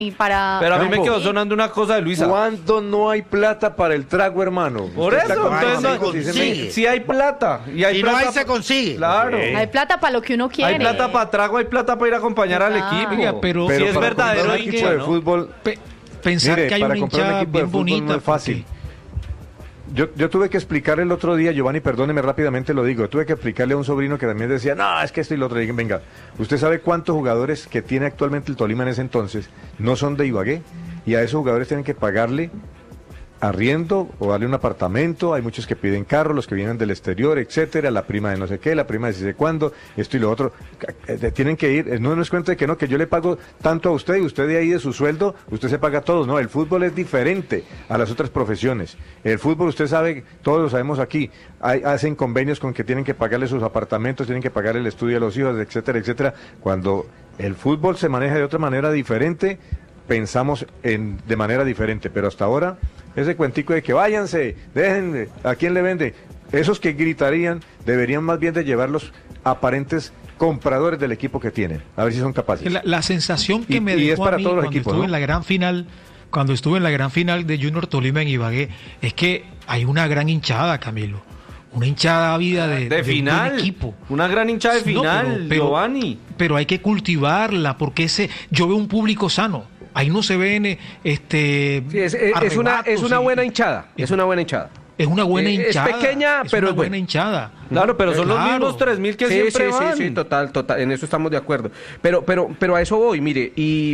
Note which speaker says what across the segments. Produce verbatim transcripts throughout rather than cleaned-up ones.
Speaker 1: y para...
Speaker 2: Pero a mí me
Speaker 3: Campo.
Speaker 2: quedó sonando una cosa de Luisa.
Speaker 3: ¿Cuándo no hay plata para el trago, hermano?
Speaker 2: Por
Speaker 3: Usted está
Speaker 2: eso,
Speaker 3: con
Speaker 2: entonces
Speaker 3: mis
Speaker 2: no-
Speaker 3: amigos y se
Speaker 4: consigue.
Speaker 3: me-
Speaker 2: sí hay plata. Y hay
Speaker 4: Si no
Speaker 2: plata
Speaker 4: hay, se
Speaker 2: pa-
Speaker 4: consigue.
Speaker 2: Claro.
Speaker 3: Ok.
Speaker 1: Hay plata para lo que uno quiere.
Speaker 2: Hay plata para trago, hay plata para ir a acompañar al
Speaker 1: Exacto.
Speaker 2: equipo.
Speaker 5: Oiga, pero-
Speaker 2: si
Speaker 3: Pero
Speaker 2: es
Speaker 3: para
Speaker 2: verdadero
Speaker 3: comprar un
Speaker 2: hincha,
Speaker 3: equipo de
Speaker 2: ¿no?
Speaker 3: fútbol,
Speaker 5: Pe- pensar
Speaker 3: mire,
Speaker 5: que hay
Speaker 3: para
Speaker 5: una
Speaker 3: comprar un
Speaker 5: hinchada
Speaker 3: equipo de
Speaker 5: bien
Speaker 3: fútbol
Speaker 5: bonita.
Speaker 3: no es fácil.
Speaker 5: porque-
Speaker 3: Yo, yo tuve que explicar el otro día, Giovanni, perdóneme rápidamente lo digo, tuve que explicarle a un sobrino que también decía, no, es que esto y lo otro. Y dije, venga, ¿usted sabe cuántos jugadores que tiene actualmente el Tolima en ese entonces no son de Ibagué? Y a esos jugadores tienen que pagarle arriendo o darle un apartamento, hay muchos que piden carro, los que vienen del exterior, etcétera, la prima de no sé qué, la prima de si sé cuándo, esto y lo otro, eh, tienen que ir, no nos cuenta de que no, que yo le pago tanto a usted y usted de ahí de su sueldo, usted se paga a todos, no, el fútbol es diferente a las otras profesiones, el fútbol usted sabe, todos lo sabemos aquí, hay, hacen convenios con que tienen que pagarle sus apartamentos, tienen que pagar el estudio a los hijos, etcétera, etcétera, cuando el fútbol se maneja de otra manera diferente, pensamos en, de manera diferente, pero hasta ahora ese cuentico de que váyanse, dejen, ¿a quién le vende? Esos que gritarían deberían más bien de llevar los aparentes compradores del equipo que tienen, a ver si son capaces.
Speaker 5: La, la sensación que
Speaker 3: Y-
Speaker 5: me
Speaker 3: y
Speaker 5: dejó
Speaker 3: es para
Speaker 5: a mí
Speaker 3: todos los
Speaker 5: cuando
Speaker 3: equipos,
Speaker 5: estuve
Speaker 3: ¿no?
Speaker 5: en la gran final, cuando estuve en la gran final de Junior Tolima en Ibagué, es que hay una gran hinchada, Camilo. Una hinchada ávida de,
Speaker 2: De
Speaker 5: de un
Speaker 2: final.
Speaker 5: buen equipo.
Speaker 2: Una gran hincha de
Speaker 5: No,
Speaker 2: final,
Speaker 5: pero- pero-
Speaker 2: Giovanni.
Speaker 5: Pero hay que cultivarla, porque ese, yo veo un público sano. Ahí no se ven este
Speaker 6: Sí, es, es- es una, es una
Speaker 5: arrebatos y-
Speaker 6: buena hinchada, es una buena hinchada.
Speaker 5: Es una buena
Speaker 6: Eh, es
Speaker 5: hinchada.
Speaker 6: pequeña, pero
Speaker 5: una
Speaker 6: es
Speaker 5: buena
Speaker 6: buena.
Speaker 5: hinchada.
Speaker 2: Claro, pero son los
Speaker 5: Claro.
Speaker 2: mismos tres mil que
Speaker 6: sí,
Speaker 2: siempre
Speaker 6: sí,
Speaker 2: van.
Speaker 6: sí, sí, total, total, en eso estamos de acuerdo. Pero, pero, pero a eso voy, mire, y,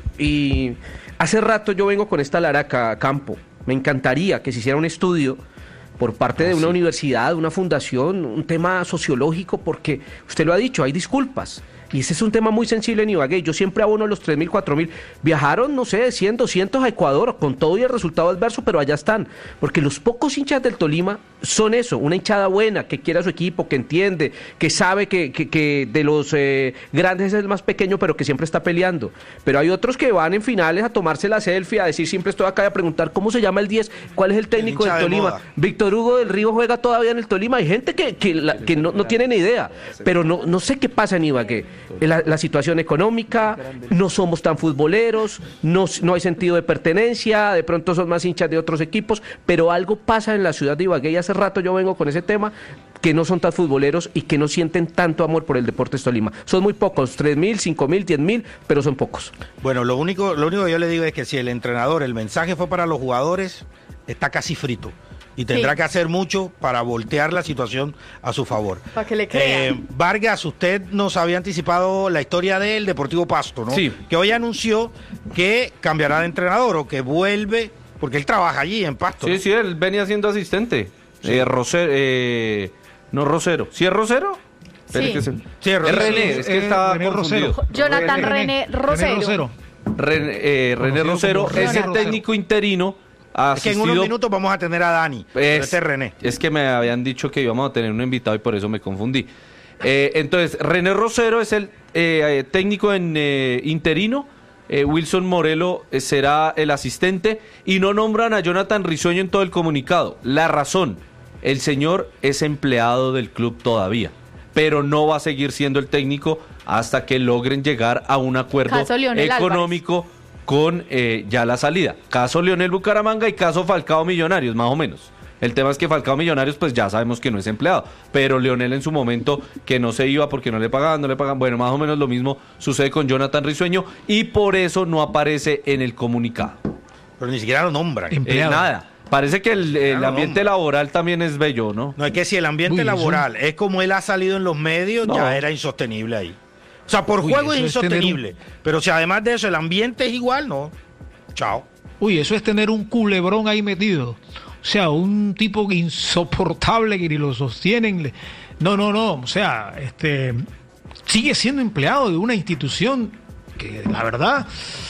Speaker 6: y hace rato yo vengo con esta laraca a campo. Me encantaría que se hiciera un estudio por parte de una universidad, una fundación, un tema sociológico, porque usted lo ha dicho, hay disculpas. Y ese es un tema muy sensible en Ibagué. Yo siempre abono los tres mil, cuatro mil. Viajaron, no sé, de cien, doscientos a Ecuador, con todo y el resultado adverso, pero allá están. Porque los pocos hinchas del Tolima son eso, una hinchada buena, que quiere a su equipo, que entiende, que sabe que, que, que de los eh, grandes es el más pequeño, pero que siempre está peleando. Pero hay otros que van en finales a tomarse la selfie, a decir siempre estoy acá y a preguntar cómo se llama el diez, cuál es el técnico
Speaker 4: hincha
Speaker 6: del
Speaker 4: de
Speaker 6: Tolima.
Speaker 4: moda.
Speaker 6: Víctor Hugo del Río juega todavía en el Tolima. Hay gente que, que, la- que no, no tiene ni idea, pero no, no sé qué pasa en Ibagué. La, la situación económica, no somos tan futboleros, no, no hay sentido de pertenencia, de pronto son más hinchas de otros equipos, pero algo pasa en la ciudad de Ibagué y hace rato yo vengo con ese tema, que no son tan futboleros y que no sienten tanto amor por el Deportes Tolima. Son muy pocos, tres mil, cinco mil, diez mil, pero son pocos.
Speaker 4: Bueno, lo único, lo único que yo le digo es que si el entrenador, el mensaje fue para los jugadores, está casi frito. Y tendrá
Speaker 1: Sí.
Speaker 4: que hacer mucho para voltear la situación a su favor.
Speaker 1: Para que le crean.
Speaker 4: Eh, Vargas, usted nos había anticipado la historia del Deportivo Pasto, ¿no?
Speaker 2: Sí.
Speaker 4: Que hoy anunció que cambiará de entrenador o que vuelve, porque él trabaja allí en Pasto.
Speaker 2: Sí,
Speaker 4: ¿no?
Speaker 2: sí, él venía siendo asistente. Eh, Rosero, eh, no Rosero. ¿Sí es Rosero? Espere
Speaker 1: Sí.
Speaker 2: que se-
Speaker 4: Sí,
Speaker 2: es
Speaker 4: Rosero.
Speaker 2: René, es que
Speaker 5: Eh,
Speaker 2: estaba
Speaker 5: René
Speaker 2: confundido.
Speaker 5: Rosero.
Speaker 1: Jonathan René Rosero.
Speaker 5: Rosero.
Speaker 2: René, eh, René
Speaker 5: Conocido
Speaker 2: Rosero
Speaker 5: como
Speaker 2: es
Speaker 5: René
Speaker 2: el
Speaker 5: Rosero.
Speaker 2: técnico interino.
Speaker 4: Es que en unos
Speaker 2: asistido-
Speaker 4: minutos vamos a tener a Dani. pero
Speaker 2: Es,
Speaker 4: este es René.
Speaker 2: es que me habían dicho que íbamos a tener un invitado y por eso me confundí. Eh, entonces, René Rosero es el eh, eh, técnico en eh, interino. eh, Wilson Morelo eh, será el asistente y no nombran a Jonathan Risueño en todo el comunicado. La razón, el señor es empleado del club todavía, pero no va a seguir siendo el técnico hasta que logren llegar a un acuerdo
Speaker 1: Caso Leonel
Speaker 2: económico con eh, ya la salida. Caso Leonel Bucaramanga y caso Falcao Millonarios, más o menos. El tema es que Falcao Millonarios, pues ya sabemos que no es empleado, pero Leonel en su momento que no se iba porque no le pagaban, no le pagaban. Bueno, más o menos lo mismo sucede con Jonathan Risueño y por eso no aparece en el comunicado.
Speaker 4: Pero ni siquiera lo nombran.
Speaker 2: Eh,
Speaker 5: Empleado.
Speaker 2: nada, parece que el, el
Speaker 4: Claro,
Speaker 2: ambiente
Speaker 4: hombre.
Speaker 2: laboral también es bello, ¿no?
Speaker 4: No es que si el ambiente
Speaker 5: Uy, eso-
Speaker 4: laboral es como él ha salido en los medios,
Speaker 2: No.
Speaker 4: ya era insostenible ahí. O sea, por
Speaker 5: Uy,
Speaker 4: juego es
Speaker 5: eso es tener un-
Speaker 4: insostenible. Pero si además de eso el ambiente es igual, no. Chao.
Speaker 5: Uy, eso es tener un culebrón ahí metido. O sea, un tipo insoportable que ni lo sostienen. Le- No, no, no. O sea, este sigue siendo empleado de una institución que la verdad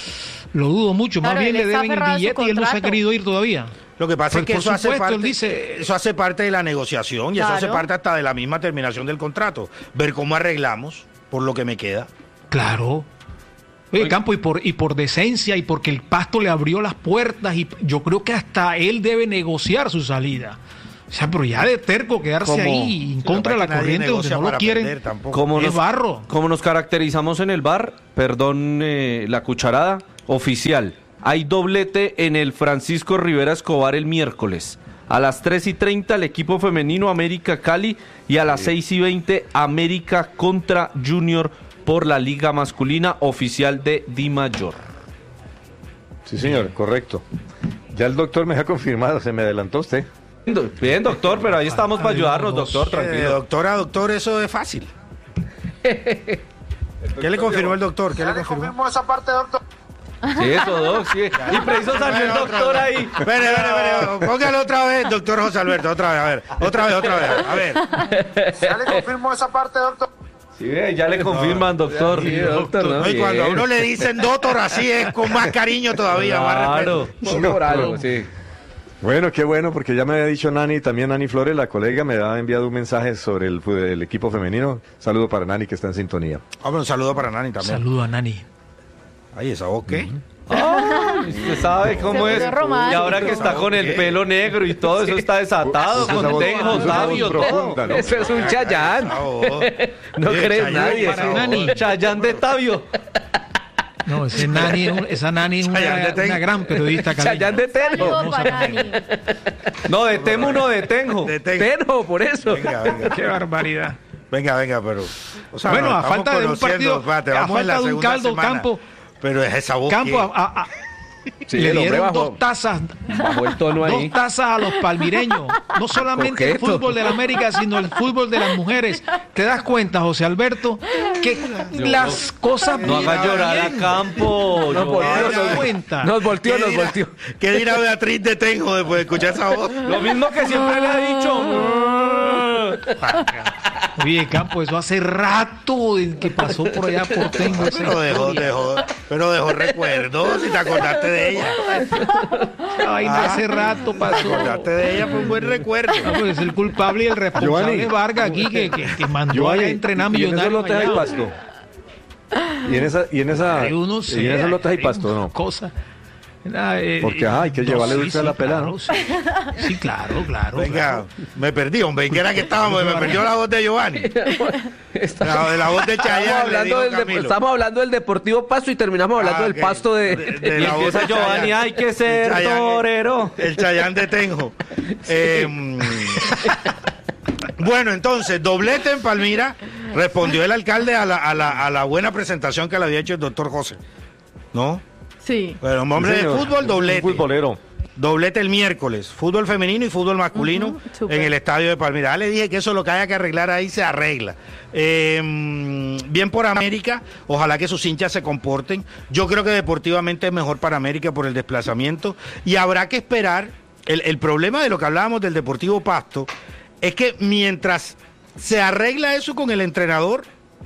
Speaker 5: lo dudo mucho.
Speaker 1: Claro,
Speaker 5: Más bien
Speaker 1: él
Speaker 5: le
Speaker 1: está
Speaker 5: deben el
Speaker 1: aferrado a su
Speaker 5: billete y él no se ha
Speaker 1: contrato.
Speaker 5: querido ir todavía.
Speaker 4: Lo que pasa
Speaker 5: Pues
Speaker 4: es que
Speaker 5: por
Speaker 4: eso hace,
Speaker 5: supuesto,
Speaker 4: parte,
Speaker 5: él dice-
Speaker 4: eso hace parte de la negociación y eso hace
Speaker 1: Claro.
Speaker 4: parte hasta de la misma terminación del contrato. Ver cómo arreglamos por lo que me queda.
Speaker 5: Claro. Oye, Campo, y por, y por decencia y porque el Pasto le abrió las puertas, y yo creo que hasta él debe negociar su salida. O sea, pero ya de terco quedarse
Speaker 2: Como-
Speaker 5: ahí en contra de la
Speaker 4: Nadie
Speaker 5: corriente donde
Speaker 4: negocia
Speaker 5: no lo
Speaker 4: para
Speaker 5: quieren.
Speaker 4: perder tampoco.
Speaker 2: Como
Speaker 5: Es
Speaker 2: nos,
Speaker 5: barro.
Speaker 2: como nos caracterizamos en el bar, perdón eh, la cucharada, oficial. Hay doblete en el Francisco Rivera Escobar el miércoles. A las tres y treinta el equipo femenino América Cali y a las seis y veinte América contra Junior por la Liga Masculina oficial de Di Mayor.
Speaker 3: Sí, señor, correcto. Ya el doctor me ha confirmado, se me adelantó usted.
Speaker 2: Bien, doctor, pero ahí estamos para ayudarnos, doctor,
Speaker 4: Eh,
Speaker 2: tranquilo.
Speaker 4: doctora, doctor, eso es fácil. ¿Qué le confirmó el doctor? ¿Qué le confirmó?
Speaker 7: esa parte, doctor.
Speaker 2: Sí, eso, doc, sí. Y preciso salió el doctor ahí.
Speaker 4: Espere, espere, espere, póngalo otra vez, doctor José Alberto, otra vez, a ver, otra vez, otra vez, a ver.
Speaker 7: Ya le confirmo esa parte, doctor.
Speaker 2: Sí, ya le confirman, doctor.
Speaker 6: Sí, doctor, ¿no?
Speaker 4: No, y cuando a
Speaker 2: Bien.
Speaker 4: uno le dicen doctor así es con más cariño todavía, más
Speaker 2: Claro.
Speaker 4: respeto.
Speaker 6: Por algo, sí.
Speaker 3: Bueno, qué bueno, porque ya me había dicho Nani, también Nani Flores, la colega, me ha enviado un mensaje sobre el, fu- el equipo femenino. Saludo para Nani, que está en sintonía.
Speaker 4: Hombre, un saludo para Nani también.
Speaker 5: Saludo a Nani.
Speaker 4: Ay, ¿esa voz qué?
Speaker 2: Usted sabe cómo
Speaker 1: Se
Speaker 2: es.
Speaker 1: puso romántico.
Speaker 2: Y ahora que está con el pelo negro y todo eso está desatado,
Speaker 3: Esa
Speaker 2: con
Speaker 3: voz-
Speaker 2: Tenjo,
Speaker 3: esa voz
Speaker 2: Sabio, todo.
Speaker 3: profunda, ¿no?
Speaker 6: Eso es un Chayán.
Speaker 4: Ah, oh.
Speaker 6: No
Speaker 4: Sí,
Speaker 6: crees
Speaker 4: Chayanne
Speaker 6: nadie.
Speaker 4: para
Speaker 6: sí.
Speaker 5: Nani.
Speaker 2: Chayán de Tabio.
Speaker 5: No, ese Nani, es un- esa Nani es una,
Speaker 4: Chayanne de Ten-
Speaker 5: una gran periodista caleña.
Speaker 6: Chayán de Tenjo.
Speaker 1: Saludos para Nani.
Speaker 2: No, de Temo, no de Tenjo.
Speaker 4: De Ten-
Speaker 6: Tenjo, por eso.
Speaker 4: Venga, venga.
Speaker 5: Qué barbaridad.
Speaker 4: Venga, venga, pero. O sea,
Speaker 5: Bueno,
Speaker 4: nos
Speaker 5: a
Speaker 4: estamos
Speaker 5: falta de un
Speaker 4: conociendo,
Speaker 5: partido,
Speaker 4: espérate,
Speaker 5: a
Speaker 4: vamos en la
Speaker 5: falta de un
Speaker 4: segunda
Speaker 5: caldo,
Speaker 4: semana.
Speaker 5: Campo.
Speaker 4: Pero es esa voz.
Speaker 5: Campo,
Speaker 4: que-
Speaker 5: a- a- a-
Speaker 6: Sí,
Speaker 5: le
Speaker 6: el hombre
Speaker 5: dieron
Speaker 6: bajó,
Speaker 5: dos tazas,
Speaker 6: bajó el tono
Speaker 5: dos
Speaker 6: ahí.
Speaker 5: tazas a los palmireños. No solamente el
Speaker 6: Coqueto.
Speaker 5: fútbol de la América, sino el fútbol de las mujeres. ¿Te das cuenta, José Alberto, que las cosas
Speaker 2: No haga
Speaker 5: vienen
Speaker 2: llorar a
Speaker 5: bien?
Speaker 2: Campo.
Speaker 6: No,
Speaker 2: yo-
Speaker 6: por
Speaker 5: ¿Te
Speaker 6: Dios,
Speaker 5: das
Speaker 6: nos-
Speaker 5: cuenta?
Speaker 6: Nos volteó,
Speaker 4: ¿Qué
Speaker 6: nos
Speaker 4: dirá-
Speaker 6: volteó.
Speaker 4: ¿Qué dirá Beatriz de Tenjo después de escuchar esa voz?
Speaker 2: Lo mismo que siempre le ha dicho.
Speaker 5: Oye, Campo, eso hace rato que pasó por allá por Tengo. esa
Speaker 4: Pero dejó,
Speaker 5: historia.
Speaker 4: dejó, pero dejó recuerdos, si te acordaste de ella.
Speaker 5: Esa vaina hace rato
Speaker 4: Te
Speaker 5: pasó.
Speaker 4: acordaste de ella, fue un buen recuerdo.
Speaker 5: No, pues el culpable y el responsable
Speaker 3: Giovanni.
Speaker 5: es Vargas aquí, que, que, que mandó
Speaker 3: Giovanni,
Speaker 5: allá a entrenar
Speaker 3: y en esos
Speaker 5: millonarios.
Speaker 3: lotes hay
Speaker 5: allá.
Speaker 3: pasto. Y en esa, y en esa,
Speaker 5: Hay unos,
Speaker 3: y en esas lotes hay pasto, ¿no?
Speaker 5: Cosa. Nada, eh,
Speaker 3: Porque, ajá, hay que llevarle
Speaker 5: sí,
Speaker 3: dulce a la
Speaker 5: sí,
Speaker 3: pelada,
Speaker 5: claro,
Speaker 3: ¿no?
Speaker 5: Sí, sí, claro, claro.
Speaker 4: Venga,
Speaker 5: claro.
Speaker 4: me perdí, hombre. ¿En qué era que estábamos? Me perdió la voz de Giovanni. La, de la voz de
Speaker 6: Estamos
Speaker 4: Chayanne, le
Speaker 6: hablando,
Speaker 4: dijo
Speaker 6: del de-
Speaker 4: Camilo.
Speaker 6: estamos hablando del Deportivo Pasto y terminamos hablando
Speaker 4: Ah,
Speaker 6: del
Speaker 4: ok.
Speaker 6: pasto de...
Speaker 4: De- de
Speaker 2: Y
Speaker 4: la voz
Speaker 2: empieza
Speaker 4: de
Speaker 2: Giovanni,
Speaker 4: Chayanne.
Speaker 2: hay que ser
Speaker 4: Chayanne.
Speaker 2: torero.
Speaker 4: El Chayán de Tenjo. Eh, bueno, entonces, doblete en Palmira. Respondió el alcalde a la, a, la, a la buena presentación que le había hecho el doctor José. ¿No?
Speaker 1: Sí.
Speaker 4: Pero un hombre
Speaker 3: Sí,
Speaker 4: de
Speaker 3: señor.
Speaker 4: fútbol, doblete.
Speaker 3: Un futbolero.
Speaker 4: Doblete el miércoles. Fútbol femenino y fútbol masculino
Speaker 1: Ujú, súper.
Speaker 4: en el estadio de Palmira. Ya le dije que eso lo que haya que arreglar ahí se arregla. Eh, bien por América. Ojalá que sus hinchas se comporten. Yo creo que deportivamente es mejor para América por el desplazamiento. Y habrá que esperar. El, el problema de lo que hablábamos del Deportivo Pasto es que mientras se arregla eso con el entrenador,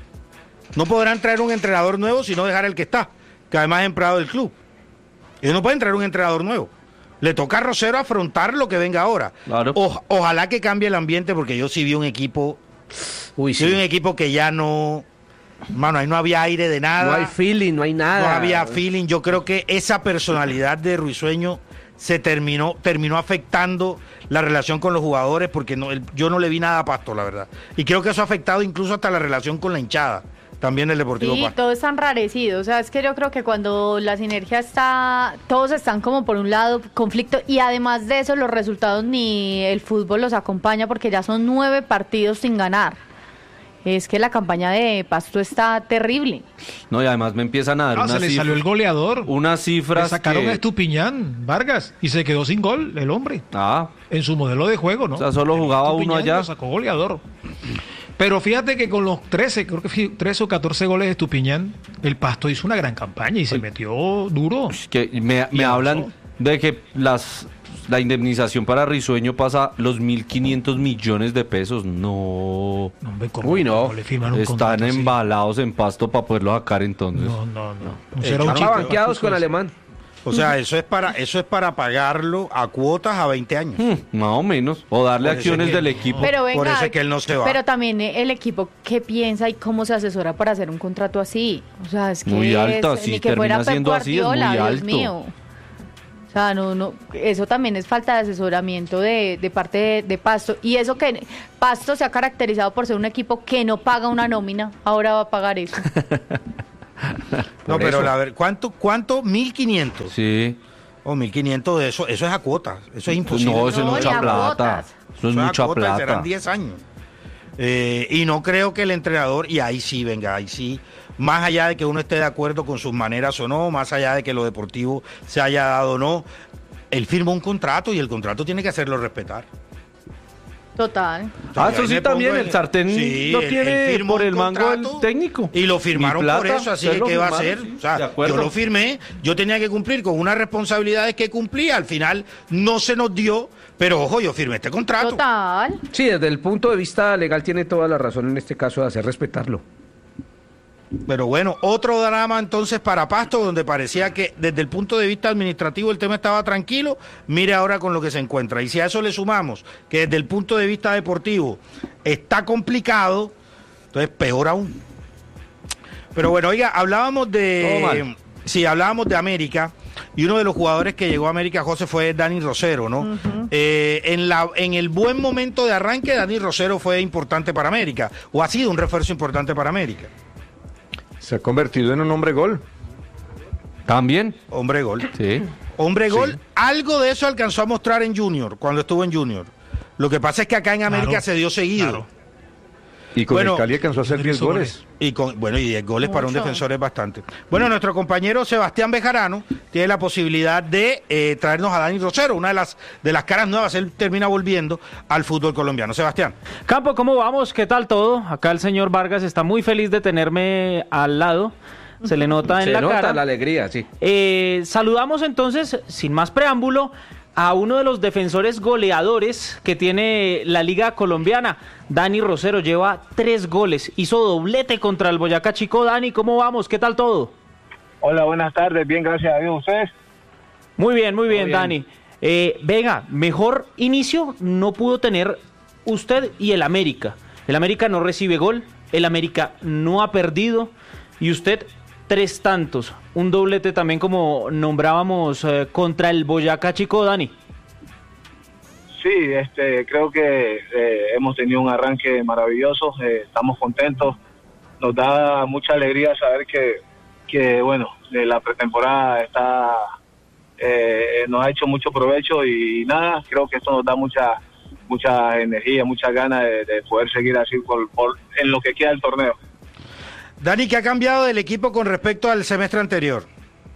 Speaker 4: no podrán traer un entrenador nuevo, sino dejar el que está, que además es empleado del club. Ellos no pueden traer un entrenador nuevo. Le toca a Rosero afrontar lo que venga ahora.
Speaker 2: Claro.
Speaker 4: O- ojalá que cambie el ambiente, porque yo sí vi un equipo,
Speaker 6: Uy,
Speaker 4: sí vi un
Speaker 6: sí.
Speaker 4: equipo que ya no, mano, ahí no había aire de nada.
Speaker 6: No hay feeling, no hay nada.
Speaker 4: No había feeling. Yo creo que esa personalidad de Ruisueño se terminó, terminó afectando la relación con los jugadores, porque no, el- yo no le vi nada a Pasto, la verdad. Y creo que eso ha afectado incluso hasta la relación con la hinchada, también el Deportivo
Speaker 1: Sí,
Speaker 4: Pasto.
Speaker 1: todo es enrarecido. O sea, es que yo creo que cuando la sinergia está, todos están como por un lado, conflicto, y además de eso, los resultados ni el fútbol los acompaña porque ya son nueve partidos sin ganar. Es que la campaña de Pasto está terrible.
Speaker 2: No, y además me empiezan a dar
Speaker 5: Ah, se
Speaker 2: unas,
Speaker 5: le
Speaker 2: cif-
Speaker 5: salió el goleador.
Speaker 2: unas
Speaker 5: Le
Speaker 2: cifras
Speaker 5: sacaron
Speaker 2: que...
Speaker 5: a Estupiñán, Vargas, y se quedó sin gol el hombre.
Speaker 2: Ah,
Speaker 5: En su modelo de juego, ¿no?
Speaker 2: O sea, solo jugaba uno
Speaker 5: Estupiñán
Speaker 2: allá.
Speaker 5: lo sacó goleador. Pero fíjate que con los trece, creo que fue trece o catorce goles de Estupiñán, el Pasto hizo una gran campaña y se metió duro.
Speaker 2: que me, me
Speaker 5: avanzó.
Speaker 2: hablan de que las la indemnización para Risueño pasa los mil quinientos millones de pesos. No.
Speaker 5: No, hombre, ¿cómo-
Speaker 6: Uy, no.
Speaker 5: cómo le firman un
Speaker 2: Están
Speaker 5: contrato así?
Speaker 2: embalados en Pasto para poderlo sacar entonces.
Speaker 5: No, no, no.
Speaker 4: Eh,
Speaker 5: Será un
Speaker 4: claro,
Speaker 5: chiste.
Speaker 6: banqueados con Alemán.
Speaker 4: O sea, eso es para eso es para pagarlo a cuotas a veinte años.
Speaker 2: Hmm, más o menos. O darle
Speaker 4: Por eso
Speaker 2: acciones
Speaker 4: que-
Speaker 2: del equipo.
Speaker 1: Pero venga,
Speaker 4: Por eso es que él no se va.
Speaker 1: Pero también el equipo, ¿qué piensa y cómo se asesora para hacer un contrato así? O sea, es que
Speaker 2: Muy alta,
Speaker 1: es-
Speaker 2: si
Speaker 1: ni que fuera
Speaker 2: termina
Speaker 1: Pep
Speaker 2: siendo así, es muy
Speaker 1: Guardiola, Dios
Speaker 2: alto.
Speaker 1: mío. O sea, no, no, eso también es falta de asesoramiento de, de parte de, de Pasto. Y eso que Pasto se ha caracterizado por ser un equipo que no paga una nómina, ahora va a pagar eso.
Speaker 4: No,
Speaker 2: Por
Speaker 4: pero
Speaker 2: eso.
Speaker 4: la ver, ¿cuánto? ¿Cuánto? mil quinientos.
Speaker 2: Sí.
Speaker 4: O mil quinientos de eso, eso es a cuota, eso es imposible.
Speaker 2: No, eso es
Speaker 1: No,
Speaker 2: mucha
Speaker 1: ni a
Speaker 2: plata.
Speaker 1: cuotas.
Speaker 2: Eso es
Speaker 4: Eso es a
Speaker 2: mucha
Speaker 4: cuota y
Speaker 2: plata.
Speaker 4: serán diez años. Eh, y no creo que el entrenador, y ahí sí, venga, ahí sí, más allá de que uno esté de acuerdo con sus maneras o no, más allá de que lo deportivo se haya dado o no, él firmó un contrato y el contrato tiene que hacerlo respetar.
Speaker 1: Total.
Speaker 2: Ah,
Speaker 4: Entonces,
Speaker 2: eso
Speaker 4: ahí
Speaker 2: sí
Speaker 4: me
Speaker 2: también,
Speaker 4: pongo en-
Speaker 2: el sartén
Speaker 4: Sí,
Speaker 2: lo
Speaker 4: él-
Speaker 2: tiene
Speaker 4: él firmó
Speaker 2: por
Speaker 4: un
Speaker 2: el mango del
Speaker 4: contrato
Speaker 2: técnico.
Speaker 4: Y lo
Speaker 2: Mi
Speaker 4: firmaron por
Speaker 2: plata,
Speaker 4: eso, así
Speaker 2: ustedes
Speaker 4: que
Speaker 2: lo
Speaker 4: ¿qué va a
Speaker 2: firmaron,
Speaker 4: hacer?
Speaker 2: sí,
Speaker 4: O sea,
Speaker 2: de acuerdo.
Speaker 4: yo lo firmé, yo tenía que cumplir con unas responsabilidades que cumplía, al final no se nos dio, pero ojo, yo firmé este contrato.
Speaker 1: Total.
Speaker 6: Sí, desde el punto de vista legal tiene toda la razón en este caso de hacer respetarlo.
Speaker 4: Pero bueno, otro drama entonces para Pasto, donde parecía que desde el punto de vista administrativo el tema estaba tranquilo, mire ahora con lo que se encuentra. Y si a eso le sumamos que desde el punto de vista deportivo está complicado, entonces peor aún. Pero bueno, oiga, hablábamos
Speaker 2: Todo
Speaker 4: de...
Speaker 2: mal.
Speaker 4: Sí, hablábamos de América, y uno de los jugadores que llegó a América, José, fue Dani Rosero, ¿no?
Speaker 1: Ujú.
Speaker 4: Eh, en, la, en el buen momento de arranque, Dani Rosero fue importante para América, o ha sido un refuerzo importante para América.
Speaker 3: Se ha convertido en un hombre gol.
Speaker 2: También.
Speaker 4: Hombre gol.
Speaker 2: Sí.
Speaker 4: Hombre gol,
Speaker 3: Sí.
Speaker 4: algo de eso alcanzó a mostrar en Junior, cuando estuvo en Junior. Lo que pasa es que acá en América
Speaker 5: Claro,
Speaker 4: se dio seguido.
Speaker 5: claro.
Speaker 3: Y con
Speaker 4: Bueno,
Speaker 3: el Cali alcanzó a hacer diez
Speaker 5: hizo
Speaker 3: goles.
Speaker 5: goles.
Speaker 4: Y con, bueno, y diez goles para un
Speaker 1: Mucho.
Speaker 4: defensor es bastante. Bueno, nuestro compañero Sebastián Bejarano tiene la posibilidad de eh, traernos a Dani Rosero, una de las, de las caras nuevas. Él termina volviendo al fútbol colombiano. Sebastián.
Speaker 8: Campo, ¿cómo vamos? ¿Qué tal todo? Acá el señor Vargas está muy feliz de tenerme al lado. Se le nota en
Speaker 6: Se
Speaker 8: la
Speaker 6: nota
Speaker 8: cara.
Speaker 6: la alegría, sí.
Speaker 8: Eh, saludamos entonces, sin más preámbulo, a uno de los defensores goleadores que tiene la Liga Colombiana. Dani Rosero lleva tres goles, hizo doblete contra el Boyacá Chico. Dani, ¿cómo vamos? ¿Qué tal todo?
Speaker 7: Hola, buenas tardes. Bien, gracias a Dios. ¿Ustedes?
Speaker 8: Muy bien, muy bien,
Speaker 7: bien.
Speaker 8: Dani. Eh, venga, mejor inicio no pudo tener usted y el América. El América no recibe gol, el América no ha perdido y usted tres tantos. Un doblete también como nombrábamos eh, contra el Boyacá Chico, Dani.
Speaker 7: Sí, este, creo que eh, hemos tenido un arranque maravilloso. Eh, estamos contentos. Nos da mucha alegría saber que, que bueno, eh, la pretemporada está eh, nos ha hecho mucho provecho y nada, creo que esto nos da mucha mucha energía, muchas ganas de, de poder seguir así por, por, en lo que queda del torneo.
Speaker 4: Dani, ¿qué ha cambiado del equipo con respecto al semestre anterior?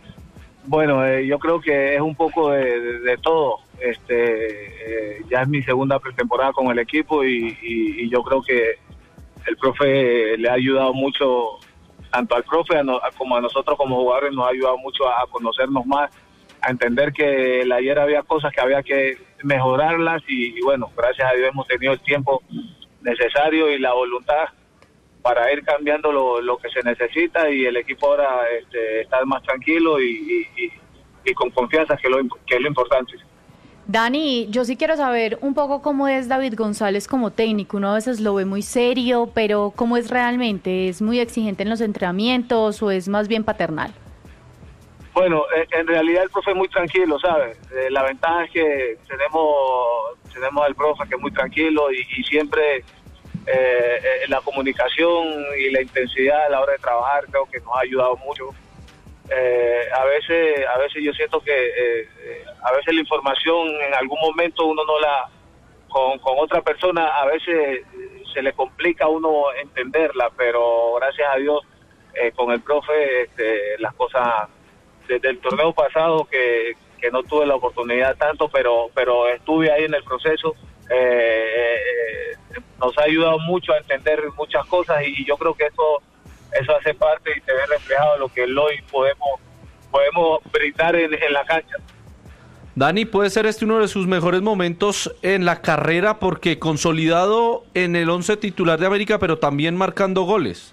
Speaker 7: Bueno, eh, yo creo que es un poco de, de, de todo. Este, eh, ya es mi segunda pretemporada con el equipo y, y, y yo creo que el profe le ha ayudado mucho, tanto al profe a no- como a nosotros como jugadores, nos ha ayudado mucho a, a conocernos más, a entender que el ayer había cosas que había que mejorarlas y, y bueno, gracias a Dios hemos tenido el tiempo necesario y la voluntad para ir cambiando lo, lo que se necesita y el equipo ahora este, está más tranquilo y, y, y, y con confianza, que, lo, que es lo importante.
Speaker 1: Dani, yo sí quiero saber un poco cómo es David González como técnico. Uno a veces lo ve muy serio, pero ¿cómo es realmente? ¿Es muy exigente en los entrenamientos o es más bien paternal?
Speaker 7: Bueno, en, en realidad el profe es muy tranquilo, ¿sabes? Eh, la ventaja es que tenemos tenemos al profe que es muy tranquilo y, y siempre eh, eh, la comunicación y la intensidad a la hora de trabajar creo que nos ha ayudado mucho. Eh, a veces a veces yo siento que eh, eh, a veces la información en algún momento uno no la con, con otra persona a veces se le complica a uno entenderla, pero gracias a Dios eh, con el profe este, las cosas desde el torneo pasado que, que no tuve la oportunidad tanto, pero pero estuve ahí en el proceso, eh, eh, nos ha ayudado mucho a entender muchas cosas y, y yo creo que eso eso hace parte y se ve reflejado en lo que hoy podemos podemos brindar en, en la cancha.
Speaker 2: Dani, puede ser este uno de sus mejores momentos en la carrera porque consolidado en el once titular de América, pero también marcando goles.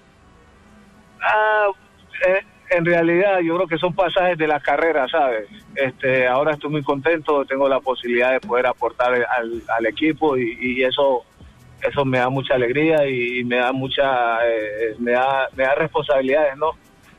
Speaker 7: Ah, eh, en realidad yo creo que son pasajes de la carrera, ¿sabes? Este, ahora estoy muy contento, tengo la posibilidad de poder aportar al, al equipo y, y eso eso me da mucha alegría y me da mucha eh, me da me da responsabilidades, ¿no?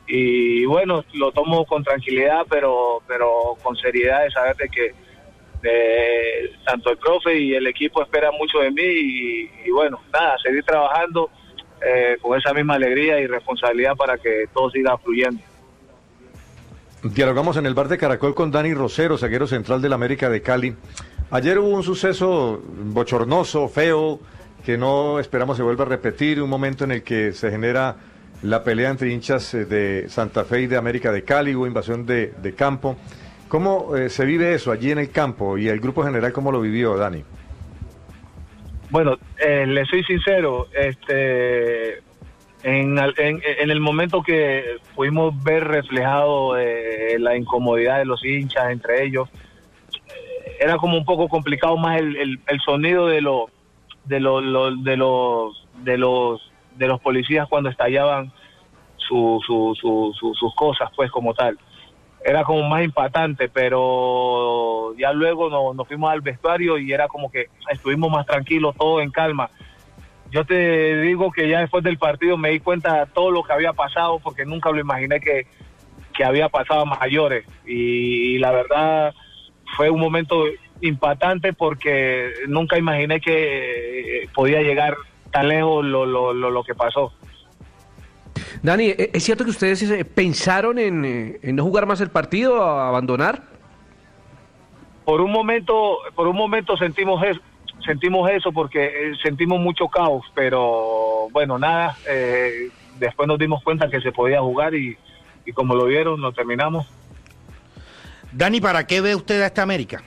Speaker 7: y bueno, lo tomo con tranquilidad, pero pero con seriedad de saber de que de, tanto el profe y el equipo esperan mucho de mí y, y bueno, nada, seguir trabajando eh, con esa misma alegría y responsabilidad para que todo siga fluyendo.
Speaker 3: Dialogamos en el bar de Caracol con Dani Rosero, zaguero central del América de Cali. Ayer hubo un suceso bochornoso, feo, que no esperamos se vuelva a repetir, un momento en el que se genera la pelea entre hinchas de Santa Fe y de América de Cali, hubo invasión de, de campo. ¿Cómo eh, se vive eso allí en el campo y el grupo general cómo lo vivió, Dani?
Speaker 7: Bueno, eh, le soy sincero, este, en, en, en el momento que pudimos ver reflejado eh, la incomodidad de los hinchas entre ellos, eh, era como un poco complicado más el, el, el sonido de los de los, los de los de los de los policías cuando estallaban su, su, su, su, sus cosas, pues como tal. Era como más impactante, pero ya luego nos, nos fuimos al vestuario y era como que estuvimos más tranquilos, todo en calma. Yo te digo que ya después del partido me di cuenta de todo lo que había pasado, porque nunca lo imaginé que, que había pasado a mayores. Y, y la verdad fue un momento impactante porque nunca imaginé que podía llegar tan lejos lo, lo, lo, lo que pasó.
Speaker 6: Dani, ¿es cierto que ustedes pensaron en, en no jugar más el partido, a abandonar?
Speaker 7: Por un momento, por un momento sentimos eso, sentimos eso porque sentimos mucho caos, pero bueno, nada, eh, después nos dimos cuenta que se podía jugar y, y como lo vieron, lo terminamos.
Speaker 4: Dani, ¿para qué ve usted a esta América?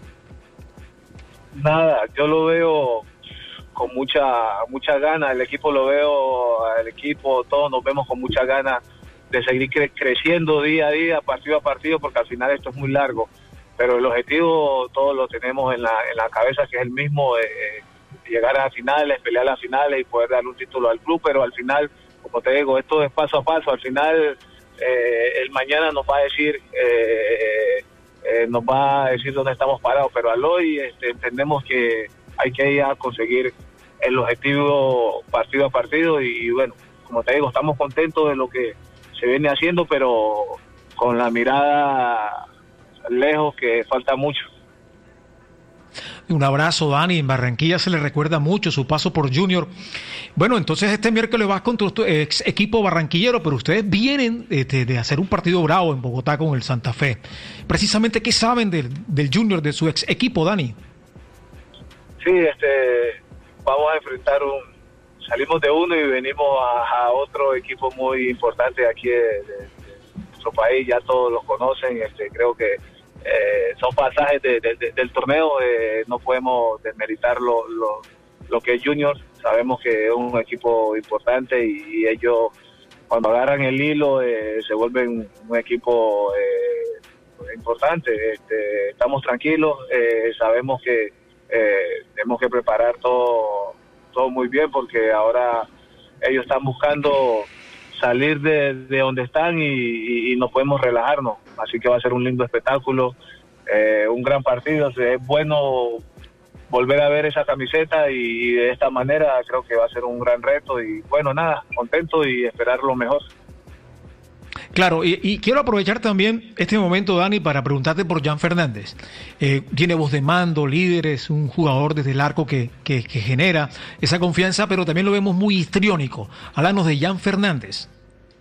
Speaker 7: Nada, yo lo veo con mucha mucha ganas, el equipo lo veo, el equipo, todos nos vemos con mucha ganas de seguir cre creciendo día a día, partido a partido, porque al final esto es muy largo, pero el objetivo todos lo tenemos en la, en la cabeza, que es el mismo, eh, llegar a las finales, pelear las finales y poder darle un título al club, pero al final, como te digo, esto es paso a paso, al final eh, el mañana nos va a decir eh, eh, nos va a decir dónde estamos parados, pero al hoy este, entendemos que hay que ir a conseguir el objetivo partido a partido y, y bueno, como te digo, estamos contentos de lo que se viene haciendo, pero con la mirada lejos, que falta mucho.
Speaker 5: Un abrazo, Dani. En Barranquilla se le recuerda mucho su paso por Junior. Bueno, entonces este miércoles vas contra tu ex equipo barranquillero, pero ustedes vienen de, de, de hacer un partido bravo en Bogotá con el Santa Fe. Precisamente, ¿qué saben del, del Junior, de su ex equipo, Dani?
Speaker 7: Sí, este, vamos a enfrentar un, salimos de uno y venimos a, a otro equipo muy importante aquí de, de, de nuestro país, ya todos los conocen, este, creo que eh, son pasajes de, de, de, del torneo, eh, no podemos desmeritar lo, lo, lo que es Junior, sabemos que es un equipo importante y, y ellos cuando agarran el hilo eh, se vuelven un equipo eh, importante, este, estamos tranquilos, eh, sabemos que Eh, tenemos que preparar todo todo muy bien porque ahora ellos están buscando salir de, de donde están y, y, y no podemos relajarnos, así que va a ser un lindo espectáculo, eh, un gran partido, es bueno volver a ver esa camiseta y, y de esta manera creo que va a ser un gran reto y bueno, nada, contento y esperar lo mejor.
Speaker 5: Claro, y, y quiero aprovechar también este momento, Dani, para preguntarte por Jan Fernández. Eh, tiene voz de mando, líder, es un jugador desde el arco que, que, que genera esa confianza, pero también lo vemos muy histriónico. Háblanos de Jan Fernández.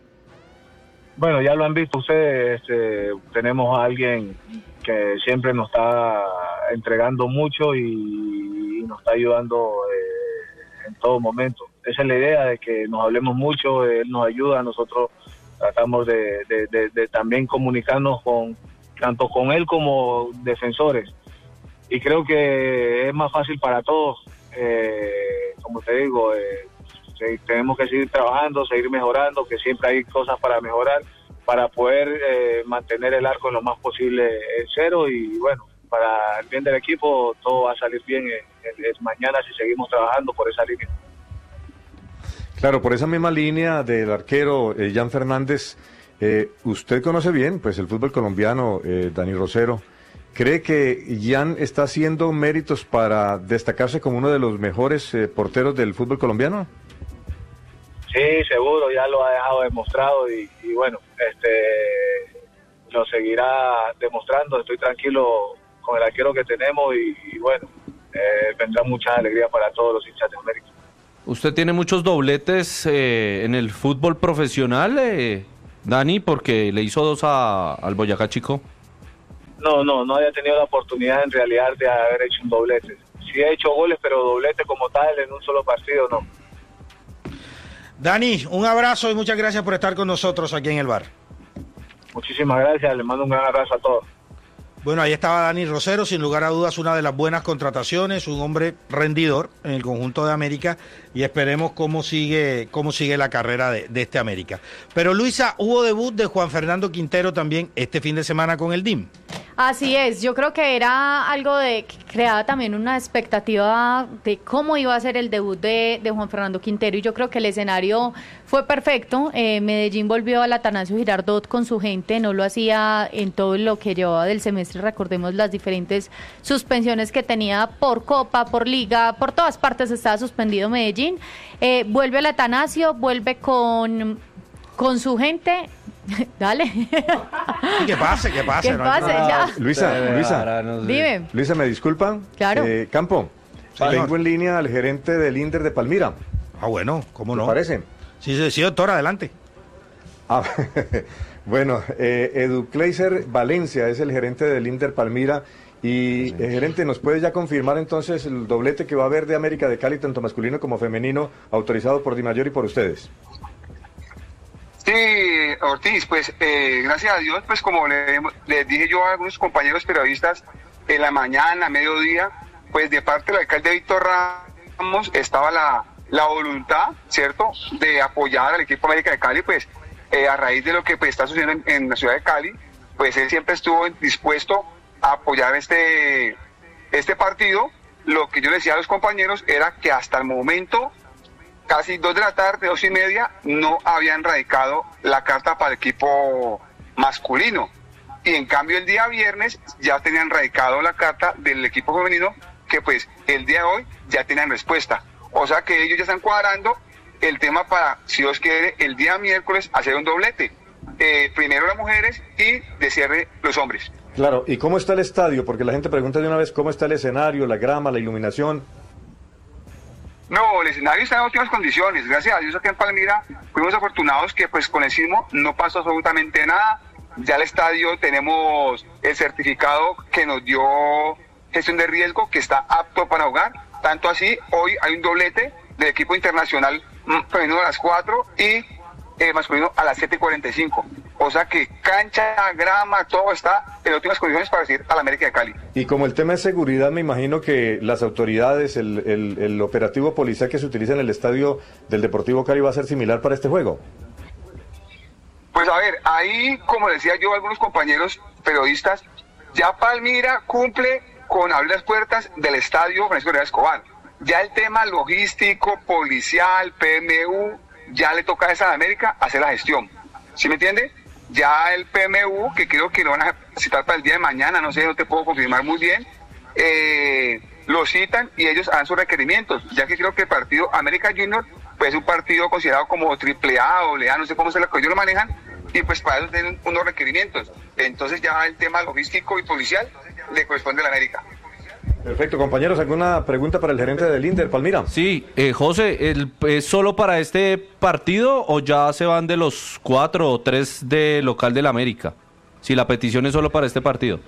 Speaker 7: Bueno, ya lo han visto ustedes, este, tenemos a alguien que siempre nos está entregando mucho y, y nos está ayudando eh, en todo momento. Esa es la idea, de que nos hablemos mucho, él nos ayuda, nosotros tratamos de, de, de, de también comunicarnos con tanto con él como defensores y creo que es más fácil para todos, eh, como te digo, eh, tenemos que seguir trabajando, seguir mejorando, que siempre hay cosas para mejorar para poder eh, mantener el arco en lo más posible en cero y bueno, para el bien del equipo todo va a salir bien eh, eh, mañana si seguimos trabajando por esa línea.
Speaker 3: Claro, por esa misma línea del arquero eh, Jan Fernández, eh, usted conoce bien pues el fútbol colombiano, eh, Dani Rosero. ¿Cree que Jan está haciendo méritos para destacarse como uno de los mejores eh, porteros del fútbol colombiano?
Speaker 7: Sí, seguro, ya lo ha dejado demostrado y, y bueno, este lo seguirá demostrando. Estoy tranquilo con el arquero que tenemos y, y bueno, eh, vendrá mucha alegría para todos los hinchas de América.
Speaker 2: ¿Usted tiene muchos dobletes eh, en el fútbol profesional, eh, Dani, porque le hizo dos a, al Boyacá Chico?
Speaker 7: No, no, no había tenido la oportunidad en realidad de haber hecho un doblete. Sí he hecho goles, pero doblete como tal en un solo partido no.
Speaker 4: Dani, un abrazo y muchas gracias por estar con nosotros aquí en el bar.
Speaker 7: Muchísimas gracias, les mando un gran abrazo a todos.
Speaker 4: Bueno, ahí estaba Dani Rosero, sin lugar a dudas una de las buenas contrataciones, un hombre rendidor en el conjunto de América y esperemos cómo sigue, cómo sigue la carrera de, de este América. Pero Luisa, hubo debut de Juan Fernando Quintero también este fin de semana con el D I M.
Speaker 1: Así es, yo creo que era algo de que creaba también una expectativa de cómo iba a ser el debut de, de Juan Fernando Quintero y yo creo que el escenario fue perfecto. eh, Medellín volvió al Atanasio Girardot con su gente, no lo hacía en todo lo que llevaba del semestre, recordemos las diferentes suspensiones que tenía por Copa, por Liga, por todas partes estaba suspendido Medellín, eh, vuelve al Atanasio, vuelve con, con su gente. Dale.
Speaker 4: Que pase, que pase.
Speaker 1: Que
Speaker 4: no
Speaker 1: pase,
Speaker 4: hay-
Speaker 1: ya.
Speaker 3: Luisa, Luisa,
Speaker 1: Dime.
Speaker 3: Luisa, ¿me disculpan?
Speaker 1: Claro.
Speaker 3: Eh, Campo,
Speaker 4: Señor.
Speaker 3: tengo en línea al gerente del Inder de Palmira.
Speaker 4: Ah, bueno, ¿cómo
Speaker 3: ¿Te
Speaker 4: no?
Speaker 3: parece?
Speaker 4: Sí, sí, sí, doctor, adelante.
Speaker 3: Ah, bueno, eh, Edu Kleiser Valencia es el gerente del Inder Palmira. Y, eh, gerente, ¿nos puede ya confirmar entonces el doblete que va a haber de América de Cali, tanto masculino como femenino, autorizado por Di Mayor y por ustedes?
Speaker 9: Sí, Ortiz, pues eh, gracias a Dios, pues como le, les dije yo a algunos compañeros periodistas en la mañana, mediodía, pues de parte del alcalde Víctor Ramos estaba la, la voluntad, ¿cierto?, de apoyar al equipo América de Cali, pues eh, a raíz de lo que pues, está sucediendo en, en la ciudad de Cali, pues él siempre estuvo dispuesto a apoyar este, este partido. Lo que yo le decía a los compañeros era que hasta el momento, casi dos de la tarde, dos y media, no habían radicado la carta para el equipo masculino. Y en cambio el día viernes ya tenían radicado la carta del equipo femenino, que pues el día de hoy ya tenían respuesta. O sea que ellos ya están cuadrando el tema para, si Dios quiere, el día miércoles hacer un doblete. Eh, primero las mujeres y de cierre los hombres.
Speaker 3: Claro, ¿y cómo está el estadio? Porque la gente pregunta de una vez cómo está el escenario, la grama, la iluminación.
Speaker 9: No, el escenario está en óptimas condiciones. Gracias a Dios aquí en Palmira fuimos afortunados que pues con el sismo no pasó absolutamente nada. Ya el estadio tenemos el certificado que nos dio gestión de riesgo, que está apto para jugar. Tanto así, hoy hay un doblete del equipo internacional femenino a las cuatro y eh, masculino a las siete y cuarenta y cinco. O sea que cancha, grama, todo está en óptimas condiciones para recibir a la América de Cali.
Speaker 3: Y como el tema de seguridad, me imagino que las autoridades, el, el, el operativo policial que se utiliza en el estadio del Deportivo Cali va a ser similar para este juego.
Speaker 9: Pues a ver, ahí, como decía yo a algunos compañeros periodistas, ya Palmira cumple con abrir las puertas del estadio Francisco Rivera Escobar. Ya el tema logístico, policial, P M U, ya le toca a esa de América hacer la gestión. ¿Sí me entiende? Ya el P M U, que creo que lo van a citar para el día de mañana, no sé, no te puedo confirmar muy bien, eh, lo citan y ellos dan sus requerimientos, ya que creo que el partido América Junior pues es un partido considerado como triple A, doble A, no sé cómo se lo que ellos lo manejan, y pues para eso tienen unos requerimientos. Entonces ya el tema logístico y policial le corresponde a la América.
Speaker 3: Perfecto, compañeros, ¿alguna pregunta para el gerente del Inder Palmira?
Speaker 2: Sí, eh, José, el, ¿es solo para este partido o ya se van de los cuatro o tres de local del América? Si la petición es solo para este partido.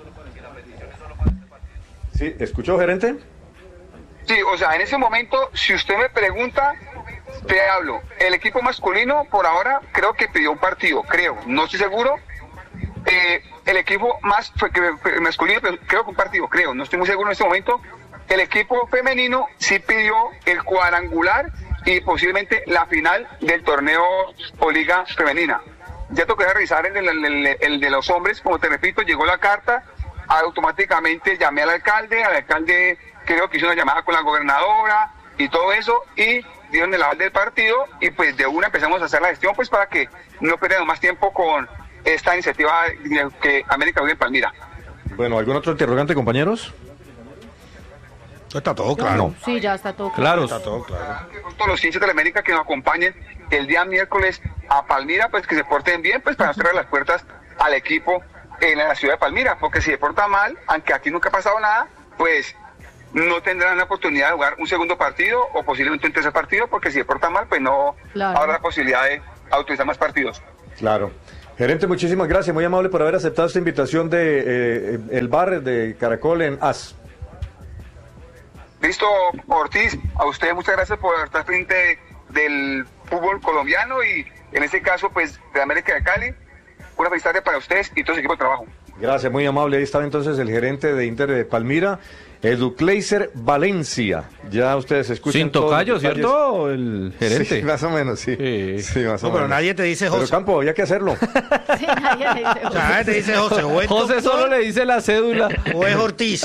Speaker 3: Sí, ¿escuchó, gerente?
Speaker 9: Sí, o sea, en ese momento, si usted me pregunta, te hablo. El equipo masculino, por ahora, creo que pidió un partido, creo, no estoy seguro. Eh, el equipo más fue que, fue masculino, pero creo que un partido, creo, no estoy muy seguro en este momento. El equipo femenino sí pidió el cuadrangular y posiblemente la final del torneo o liga femenina. Ya toqué revisar el de, el, el, el de los hombres, como te repito, llegó la carta, automáticamente llamé al alcalde, al alcalde creo que hizo una llamada con la gobernadora y todo eso, y dieron el aval del partido, y pues de una empezamos a hacer la gestión, pues para que no perdamos más tiempo con esta iniciativa que América vive en Palmira.
Speaker 3: Bueno, ¿algún otro interrogante, compañeros?
Speaker 4: Está todo claro.
Speaker 1: Sí, ya está todo
Speaker 2: Claro.
Speaker 4: Está todo claro.
Speaker 9: Todos los hinchas de la América que nos acompañen el día miércoles a Palmira, pues que se porten bien, pues para cerrar las puertas al equipo en la ciudad de Palmira, porque si se porta mal, aunque aquí nunca ha pasado nada, pues no tendrán la oportunidad de jugar un segundo partido o posiblemente un tercer partido, porque si se porta mal, pues no
Speaker 1: Claro.
Speaker 9: habrá la posibilidad de autorizar más partidos.
Speaker 3: Claro. Gerente, muchísimas gracias, muy amable por haber aceptado esta invitación de eh, el bar de Caracol en A S.
Speaker 9: Listo, Ortiz, a usted muchas gracias por estar frente del fútbol colombiano y en este caso, pues, de América de Cali. Una felicidad para ustedes y todo su equipo de trabajo.
Speaker 3: Gracias, muy amable. Ahí estaba entonces el gerente de Inter de Palmira, Educleiser Valencia. Ya ustedes escuchan.
Speaker 2: Sin
Speaker 3: todos los
Speaker 2: tocayo,
Speaker 3: detalles.
Speaker 2: ¿cierto? El gerente.
Speaker 3: Sí, más o menos, sí.
Speaker 2: Sí.
Speaker 3: Sí, más o
Speaker 4: No, pero
Speaker 3: menos.
Speaker 4: nadie te dice
Speaker 3: Pero
Speaker 4: José.
Speaker 3: Campo, había que hacerlo.
Speaker 1: Sí, nadie le dice,
Speaker 4: O sea, nadie te dice José. O es
Speaker 2: José
Speaker 4: doctor,
Speaker 2: solo le dice la cédula.
Speaker 4: o es Ortiz.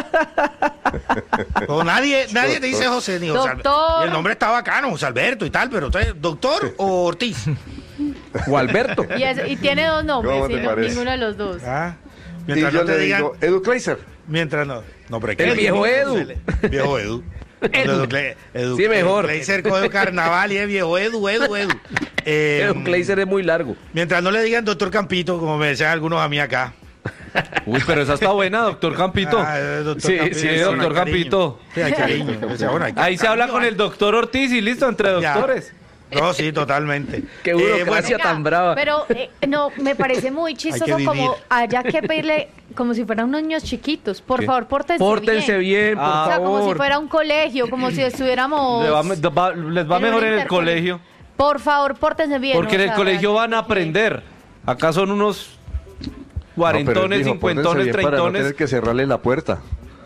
Speaker 4: O nadie, nadie te dice José ni José Alberto.
Speaker 1: Doctor.
Speaker 4: Y el nombre está bacano, José Alberto y tal, pero entonces, ¿doctor o Ortiz?
Speaker 6: O Alberto.
Speaker 1: Y, es- y tiene dos nombres,
Speaker 3: ¿Cómo te
Speaker 1: y no-
Speaker 3: parece?
Speaker 1: ninguno de los dos.
Speaker 4: ¿Ah?
Speaker 3: Y
Speaker 4: Mientras
Speaker 3: yo
Speaker 4: no te
Speaker 3: le
Speaker 4: digan.
Speaker 3: digo, Educleiser.
Speaker 4: Mientras no. No, pero es que
Speaker 6: El viejo Edu.
Speaker 4: Viejo Edu. Edu. Edu.
Speaker 6: Sí, mejor.
Speaker 4: Gleiser coge carnaval y es viejo Edu, Edu, Edu. Eh,
Speaker 6: El Gleiser es muy largo.
Speaker 4: mientras no le digan doctor Campito, como me decían algunos a mí acá.
Speaker 2: Uy, pero esa está buena, doctor Campito.
Speaker 4: Ah, eh, doctor
Speaker 2: Sí,
Speaker 4: Campito,
Speaker 2: sí,
Speaker 4: hay
Speaker 2: doctor
Speaker 4: cariño.
Speaker 2: Campito.
Speaker 4: Sí, hay cariño. O sea, bueno, hay
Speaker 2: Ahí se habla
Speaker 4: cariño,
Speaker 2: con el doctor Ortiz y listo, entre
Speaker 4: Ya.
Speaker 2: doctores.
Speaker 4: No, sí, totalmente.
Speaker 6: Qué
Speaker 4: Eh,
Speaker 6: burocracia
Speaker 4: bueno,
Speaker 6: tan brava.
Speaker 1: Pero eh, no, me parece muy chistoso
Speaker 4: vivir.
Speaker 1: como haya que pedirle como si fueran unos niños chiquitos. Por
Speaker 2: ¿Qué?
Speaker 1: favor, pórtense,
Speaker 6: Pórtense bien, por
Speaker 2: Ah.
Speaker 1: O sea, como si
Speaker 6: favor.
Speaker 1: fuera un colegio, como si estuviéramos...
Speaker 2: Le va- va- les va
Speaker 1: en
Speaker 2: mejor
Speaker 1: un
Speaker 2: en el
Speaker 1: intercole-
Speaker 2: colegio.
Speaker 1: Por favor, pórtense bien.
Speaker 2: Porque
Speaker 1: o
Speaker 2: en el
Speaker 1: sea,
Speaker 2: colegio van a
Speaker 1: realmente.
Speaker 2: aprender. Acá son unos cuarentones,
Speaker 3: dijo,
Speaker 2: cincuentones,
Speaker 3: pórtense bien para no
Speaker 2: treintones.
Speaker 3: tener que cerrarle la puerta.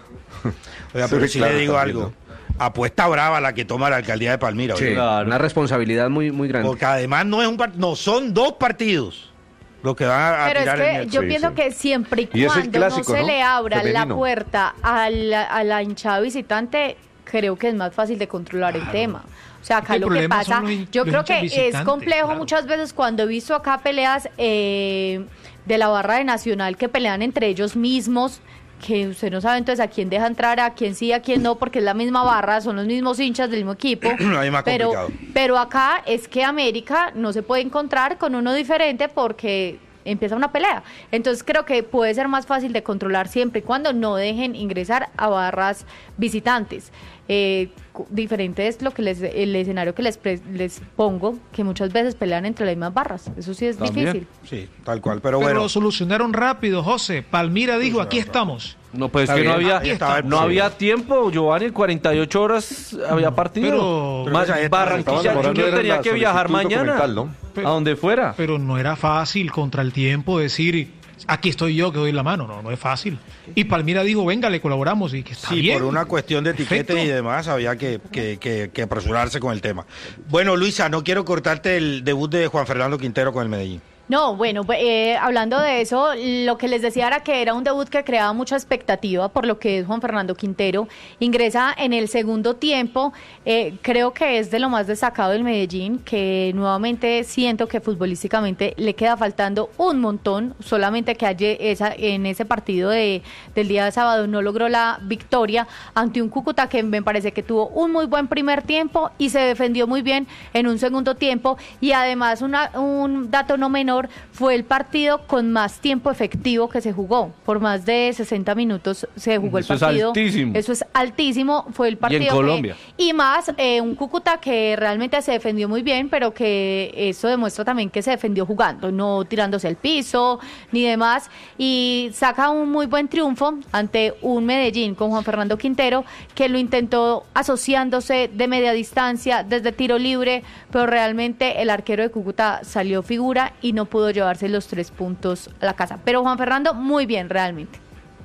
Speaker 4: Oiga, pero
Speaker 3: Sí,
Speaker 4: sí
Speaker 3: claro,
Speaker 4: le digo
Speaker 3: también,
Speaker 4: algo. Apuesta brava la que toma la alcaldía de Palmira.
Speaker 6: Sí,
Speaker 4: oiga.
Speaker 2: Claro.
Speaker 6: una responsabilidad muy, muy grande.
Speaker 4: Porque además no es un par- no son dos partidos los que van a, a
Speaker 1: Pero es
Speaker 4: tirar en
Speaker 1: que
Speaker 4: el-
Speaker 1: yo
Speaker 3: Sí,
Speaker 1: pienso
Speaker 3: sí.
Speaker 1: que siempre y
Speaker 3: Y es el
Speaker 1: cuando
Speaker 3: clásico,
Speaker 1: no se
Speaker 3: ¿no?
Speaker 1: le abra la
Speaker 3: Femenino.
Speaker 1: puerta a la, a la hinchada visitante, creo que es más fácil de controlar el tema. O sea, acá
Speaker 5: El
Speaker 1: lo que
Speaker 5: problema
Speaker 1: pasa,
Speaker 5: son los hin-
Speaker 1: yo
Speaker 5: los
Speaker 1: creo que
Speaker 5: hinchas
Speaker 1: es
Speaker 5: visitantes,
Speaker 1: complejo
Speaker 5: claro.
Speaker 1: muchas veces cuando he visto acá peleas eh, de la barra de Nacional que pelean entre ellos mismos, que usted no sabe entonces a quién deja entrar, a quién sí, a quién no, porque es la misma barra, son los mismos hinchas del mismo equipo.
Speaker 4: Ahí más
Speaker 1: pero,
Speaker 4: complicado.
Speaker 1: pero acá es que América no se puede encontrar con uno diferente porque empieza una pelea. Entonces creo que puede ser más fácil de controlar siempre y cuando no dejen ingresar a barras visitantes. Eh, cu- diferente es lo que les, el escenario que les, pre- les pongo, que muchas veces pelean entre las mismas barras. Eso sí es
Speaker 2: También.
Speaker 1: difícil.
Speaker 4: Sí, tal cual. Pero,
Speaker 5: Pero
Speaker 4: bueno,
Speaker 5: lo solucionaron rápido, José. Palmira dijo, aquí estamos.
Speaker 2: No, pues es
Speaker 6: Está
Speaker 2: que no
Speaker 6: bien.
Speaker 2: había,
Speaker 4: Ahí estaba el
Speaker 2: no
Speaker 4: problema.
Speaker 2: había tiempo, Giovanni, en cuarenta y ocho horas había partido.
Speaker 5: pero-
Speaker 2: Más
Speaker 4: Pero esa-
Speaker 2: Barranquilla
Speaker 3: Estaban demorando
Speaker 2: Junior
Speaker 3: era
Speaker 2: tenía
Speaker 3: la
Speaker 2: que viajar
Speaker 3: solicitud
Speaker 2: mañana,
Speaker 3: documental, ¿no?
Speaker 2: a donde fuera.
Speaker 5: Pero no era fácil contra el tiempo decir, aquí estoy yo que doy la mano. No, no es fácil. Y Palmira dijo, venga, le colaboramos y que está
Speaker 4: sí,
Speaker 5: bien.
Speaker 4: por una cuestión de etiqueta
Speaker 5: Perfecto.
Speaker 4: y demás había que, que, que, que apresurarse con el tema. Bueno, Luisa, no quiero cortarte el debut de Juan Fernando Quintero con el Medellín.
Speaker 1: No, bueno, pues, eh, hablando de eso, lo que les decía era que era un debut que creaba mucha expectativa por lo que es Juan Fernando Quintero. Ingresa en el segundo tiempo, eh, creo que es de lo más destacado del Medellín, que nuevamente siento que futbolísticamente le queda faltando un montón, solamente que ayer esa, en ese partido de, del día de sábado no logró la victoria ante un Cúcuta que me parece que tuvo un muy buen primer tiempo y se defendió muy bien en un segundo tiempo y además una, un dato no menor fue el partido con más tiempo efectivo que se jugó. Por más de sesenta minutos se jugó el
Speaker 2: Eso es
Speaker 1: partido.
Speaker 2: altísimo.
Speaker 1: Eso es altísimo. Fue el partido. que-
Speaker 2: Colombia.
Speaker 1: y más eh, un Cúcuta que realmente se defendió muy bien, pero que eso demuestra también que se defendió jugando, no tirándose al piso ni demás. Y saca un muy buen triunfo ante un Medellín con Juan Fernando Quintero, que lo intentó asociándose de media distancia, desde tiro libre, pero realmente el arquero de Cúcuta salió figura y no pudo llevarse los tres puntos a la casa. Pero Juan Fernando, muy bien, realmente.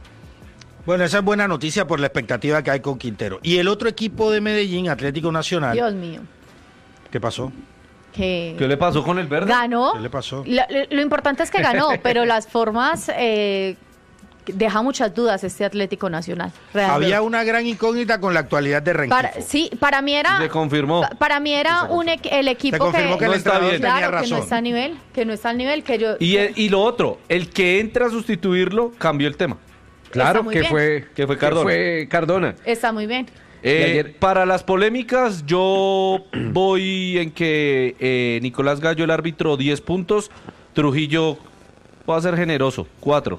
Speaker 4: Bueno, esa es buena noticia por la expectativa que hay con Quintero. Y el otro equipo de Medellín, Atlético Nacional,
Speaker 1: Dios mío.
Speaker 4: ¿qué pasó?
Speaker 1: Que
Speaker 2: ¿Qué le pasó con el verde?
Speaker 1: ganó.
Speaker 4: ¿Qué le pasó?
Speaker 1: Lo, lo- lo importante es que ganó, pero las formas eh, deja muchas dudas este Atlético Nacional. realmente.
Speaker 4: Había una gran incógnita con la actualidad de Rengifo.
Speaker 1: Para, sí, para mí era.
Speaker 2: Se confirmó.
Speaker 1: pa- Para mí era un equ- el equipo
Speaker 4: confirmó que el
Speaker 2: No está
Speaker 4: entrenador
Speaker 2: bien.
Speaker 4: tenía
Speaker 1: claro, que
Speaker 4: razón.
Speaker 1: no está a nivel, que no está al nivel que yo.
Speaker 2: Y, el- y lo otro, el que entra a sustituirlo cambió el tema.
Speaker 6: Claro,
Speaker 1: muy
Speaker 6: que
Speaker 1: bien.
Speaker 6: fue,
Speaker 2: Que fue Cardona.
Speaker 6: fue Cardona.
Speaker 1: Está muy bien.
Speaker 2: Eh,
Speaker 6: Y ayer-
Speaker 2: Para las polémicas, yo voy en que eh, Nicolás Gallo, el árbitro, diez puntos. Trujillo, voy a ser generoso, cuatro.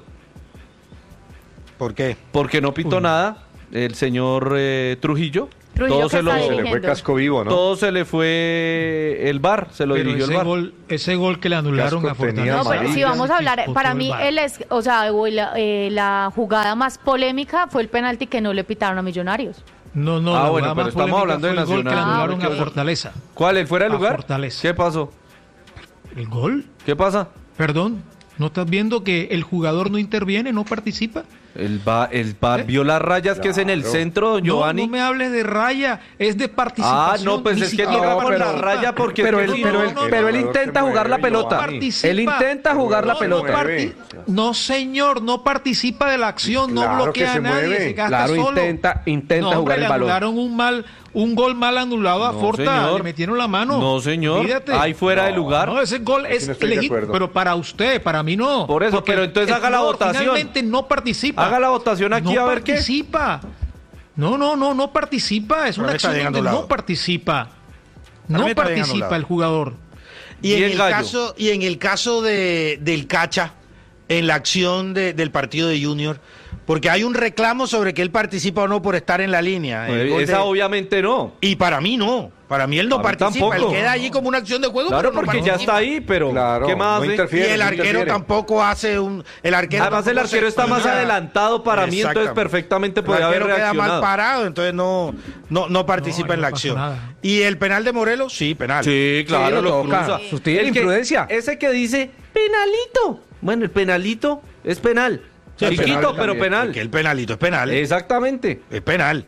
Speaker 4: ¿Por qué?
Speaker 2: Porque no pitó nada el señor eh, Trujillo.
Speaker 1: Trujillo
Speaker 2: todo
Speaker 1: que
Speaker 2: se, lo,
Speaker 1: está
Speaker 3: Se le fue
Speaker 1: dirigiendo.
Speaker 3: casco vivo, ¿no?
Speaker 2: todo se le fue el bar, se lo
Speaker 5: Pero
Speaker 2: dirigió el
Speaker 5: ese
Speaker 2: bar.
Speaker 5: gol, ese gol que le anularon
Speaker 3: Casco
Speaker 5: a
Speaker 3: tenía
Speaker 5: Fortaleza.
Speaker 1: No, pero
Speaker 3: amarillo.
Speaker 1: si vamos a hablar,
Speaker 5: disputó
Speaker 1: para
Speaker 5: el
Speaker 1: mí
Speaker 5: V A R.
Speaker 1: el es, o sea, o la, eh, la jugada más polémica fue el penalti que no le pitaron a Millonarios.
Speaker 5: No, no,
Speaker 2: Ah,
Speaker 5: la
Speaker 2: bueno,
Speaker 5: jugada
Speaker 2: pero
Speaker 5: más
Speaker 2: estamos
Speaker 5: polémica
Speaker 2: hablando de
Speaker 5: fue el gol que le
Speaker 2: Nacional.
Speaker 5: anularon
Speaker 1: Ah, ok.
Speaker 5: a Fortaleza.
Speaker 2: ¿Cuál? ¿El fuera de
Speaker 5: A
Speaker 2: lugar?
Speaker 5: Fortaleza.
Speaker 2: ¿Qué pasó?
Speaker 5: ¿El gol?
Speaker 2: ¿Qué pasa?
Speaker 5: Perdón, ¿no estás viendo que el jugador no interviene, no participa?
Speaker 2: El va, el va,
Speaker 5: ¿Eh?
Speaker 2: vio las rayas que es en el
Speaker 3: Claro.
Speaker 2: centro, don
Speaker 5: No,
Speaker 2: Giovanni.
Speaker 5: no me hables de raya, es de
Speaker 2: Ah,
Speaker 5: participación.
Speaker 2: no, pues
Speaker 5: ni
Speaker 2: es que
Speaker 5: siquiera
Speaker 2: toca con la
Speaker 5: participa.
Speaker 2: raya porque
Speaker 6: Pero
Speaker 2: es
Speaker 6: él,
Speaker 2: que si
Speaker 6: pero
Speaker 2: no-
Speaker 6: él,
Speaker 5: no, no,
Speaker 6: pero él
Speaker 3: no,
Speaker 6: intenta
Speaker 3: no se
Speaker 6: jugar la
Speaker 3: mueve,
Speaker 6: pelota.
Speaker 3: Giovanni.
Speaker 5: Participa.
Speaker 6: Él intenta jugar la
Speaker 5: No,
Speaker 6: pelota.
Speaker 5: No,
Speaker 3: mueve.
Speaker 5: parti- no, señor, no participa de la acción, no
Speaker 3: Claro
Speaker 5: bloquea
Speaker 3: que se
Speaker 5: a nadie,
Speaker 3: mueve.
Speaker 5: se gasta
Speaker 6: Claro,
Speaker 5: solo.
Speaker 6: intenta- intenta
Speaker 5: no, hombre,
Speaker 6: jugar el
Speaker 5: le
Speaker 6: balón.
Speaker 5: anularon un mal, un gol mal anulado a
Speaker 2: No,
Speaker 5: Forta,
Speaker 2: señor.
Speaker 5: le metieron la mano.
Speaker 2: No, señor.
Speaker 5: Olvídate.
Speaker 2: Ahí fuera de lugar.
Speaker 5: No, ese gol
Speaker 3: Aquí
Speaker 5: es
Speaker 3: no estoy de
Speaker 5: legítimo,
Speaker 3: acuerdo.
Speaker 5: pero para usted, para mí no.
Speaker 2: Por eso,
Speaker 5: Porque
Speaker 2: pero entonces
Speaker 5: el
Speaker 2: haga la
Speaker 5: jugador
Speaker 2: votación.
Speaker 5: Finalmente no participa.
Speaker 2: Haga la votación aquí
Speaker 5: no
Speaker 2: a ver qué.
Speaker 5: participa. No, no, no, no participa. Es
Speaker 4: Para
Speaker 5: una
Speaker 4: mí está
Speaker 5: acción
Speaker 4: bien
Speaker 5: donde
Speaker 4: anulado.
Speaker 5: no participa.
Speaker 4: Para mí
Speaker 5: No
Speaker 4: está bien
Speaker 5: participa
Speaker 4: anulado.
Speaker 5: el jugador.
Speaker 4: Y en,
Speaker 2: Bien
Speaker 4: el
Speaker 2: Gallo.
Speaker 4: caso, y en el caso de, del Cacha, en la acción de- del partido de Junior, porque hay un reclamo sobre que él participa o no por estar en la línea. El gol
Speaker 2: Esa
Speaker 4: de-
Speaker 2: obviamente no.
Speaker 4: Y para mí no. Para mí él no
Speaker 2: Para mí
Speaker 4: participa.
Speaker 2: tampoco.
Speaker 4: Él queda allí como una acción de juego.
Speaker 2: Claro,
Speaker 4: pero no
Speaker 2: porque ya
Speaker 4: participa.
Speaker 2: está ahí, pero
Speaker 3: Claro,
Speaker 2: ¿qué más
Speaker 3: no
Speaker 2: hace?
Speaker 4: Y
Speaker 3: interfiere.
Speaker 4: el
Speaker 3: no
Speaker 4: arquero
Speaker 3: interfiere.
Speaker 4: tampoco hace un. El arquero
Speaker 2: Además, el
Speaker 4: tampoco
Speaker 2: arquero
Speaker 4: se
Speaker 2: está más
Speaker 4: cuida.
Speaker 2: adelantado para mí, entonces
Speaker 4: Exactamente.
Speaker 2: perfectamente
Speaker 4: El
Speaker 2: podría haber
Speaker 4: arquero queda mal
Speaker 2: reaccionado.
Speaker 4: parado, entonces no, no, no participa
Speaker 5: No,
Speaker 4: en la
Speaker 5: no pasa
Speaker 4: acción.
Speaker 5: nada.
Speaker 4: Y el penal de Morelos, sí, penal.
Speaker 2: Sí, claro,
Speaker 6: Sí, lo
Speaker 2: lo
Speaker 6: toca.
Speaker 2: cruza.
Speaker 6: Sus tiene
Speaker 2: El que-
Speaker 6: imprudencia.
Speaker 2: Ese que dice penalito. Bueno, el penalito es penal.
Speaker 4: Sí, el
Speaker 2: Chiquito,
Speaker 4: penal
Speaker 2: pero
Speaker 4: también,
Speaker 2: penal.
Speaker 4: porque el penalito es penal.
Speaker 2: Exactamente.
Speaker 4: Es penal.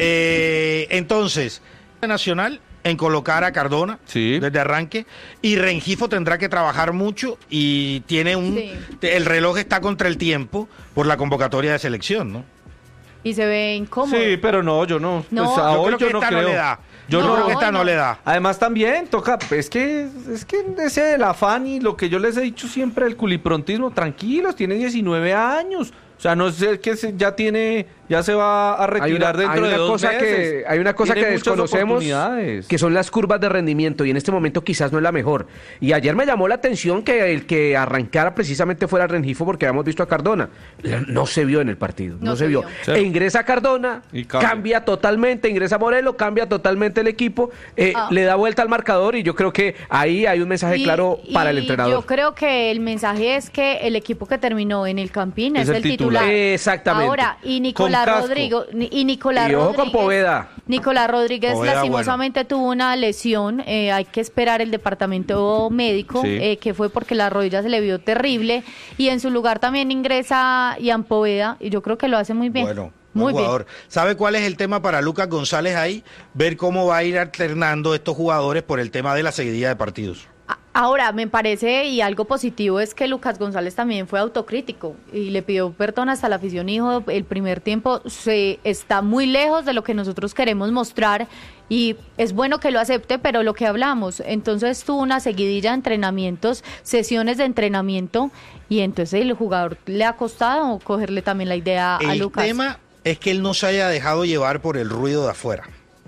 Speaker 4: Eh, entonces, Nacional en colocar a Cardona
Speaker 2: Sí.
Speaker 4: desde arranque y Rengifo tendrá que trabajar mucho y tiene un
Speaker 1: Sí.
Speaker 4: el reloj está contra el tiempo por la convocatoria de selección, ¿no?
Speaker 1: Y se ve incómodo.
Speaker 2: Sí, pero no, yo no.
Speaker 1: No,
Speaker 2: Pues a
Speaker 4: yo
Speaker 2: hoy
Speaker 4: creo que
Speaker 2: yo no
Speaker 4: esta no
Speaker 2: creo.
Speaker 4: le da.
Speaker 2: Yo
Speaker 4: Yo
Speaker 2: no,
Speaker 4: creo que esta no,
Speaker 1: no.
Speaker 4: le da.
Speaker 2: Además también toca, es que es que ese del afán y lo que yo les he dicho siempre el culiprontismo, tranquilos, tiene diecinueve años. O sea, no sé que se- ya tiene, ya se va a
Speaker 6: Hay
Speaker 2: retirar
Speaker 6: una,
Speaker 2: dentro
Speaker 6: hay una
Speaker 2: de dos
Speaker 6: cosa
Speaker 2: meses.
Speaker 6: que hay una cosa
Speaker 2: Tiene
Speaker 6: que
Speaker 2: muchas
Speaker 6: desconocemos,
Speaker 2: oportunidades.
Speaker 6: que son las curvas de rendimiento y en este momento quizás no es la mejor. Y ayer me llamó la atención que el que arrancara precisamente fuera Rengifo porque habíamos visto a Cardona. No se vio en el partido, no,
Speaker 1: No
Speaker 6: se
Speaker 1: se
Speaker 6: vio.
Speaker 1: vio.
Speaker 2: Sí.
Speaker 6: E ingresa Cardona,
Speaker 2: Y cambia.
Speaker 6: cambia. totalmente, ingresa Morelo, cambia totalmente el equipo, eh,
Speaker 1: Ah.
Speaker 6: le da vuelta al marcador y yo creo que ahí hay un mensaje
Speaker 1: Y-
Speaker 6: claro para el
Speaker 1: y
Speaker 6: entrenador.
Speaker 1: Yo creo que el mensaje es que el equipo que terminó en el Campín es,
Speaker 2: Es el
Speaker 1: el titular.
Speaker 2: titular.
Speaker 6: Exactamente.
Speaker 1: Ahora, y Nicolás
Speaker 2: Con casco.
Speaker 1: Rodrigo, ni- y Nicolás
Speaker 6: Y ojo con
Speaker 1: Rodríguez.
Speaker 6: Poveda.
Speaker 1: Nicolás Rodríguez
Speaker 4: Poveda,
Speaker 1: lastimosamente tuvo una lesión. eh, hay que esperar el departamento médico,
Speaker 2: Sí.
Speaker 1: eh, que fue porque la rodilla se le vio terrible. Y en su lugar también ingresa Ian Poveda, y yo creo que lo hace muy bien.
Speaker 4: Bueno,
Speaker 1: muy
Speaker 4: buen
Speaker 1: bien.
Speaker 4: jugador. ¿Sabe cuál es el tema para Lucas González ahí? Ver cómo va a ir alternando estos jugadores por el tema de la seguidilla de partidos.
Speaker 1: A- Ahora, me parece, y algo positivo es que Lucas González también fue autocrítico y le pidió perdón hasta la afición y dijo, el primer tiempo se está muy lejos de lo que nosotros queremos mostrar y es bueno que lo acepte, pero lo que hablamos, entonces tuvo una seguidilla de entrenamientos, sesiones de entrenamiento y entonces el jugador le ha costado cogerle también la idea a
Speaker 4: El
Speaker 1: Lucas.
Speaker 4: tema es que él no se haya dejado llevar por el ruido de afuera